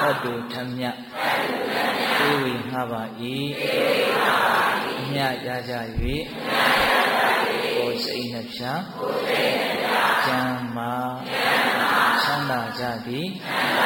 တုထမြတ်ဧဝိငှပါ၏အမြတ်ရကြ၍ကိုယ်စိတ်နှဖြာကျမ်းမာချမ်းသာကြသည်